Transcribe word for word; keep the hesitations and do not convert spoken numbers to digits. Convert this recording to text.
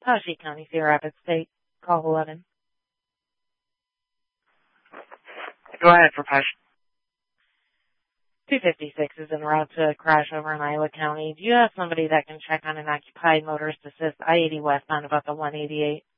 Tashi County, Cedar Rapids State. Call eleven. Go ahead for Tashi. two fifty-six is en route to a crash over in Iowa County. Do you have somebody that can check on an occupied motorist assist I eighty westbound about the one eighty-eight?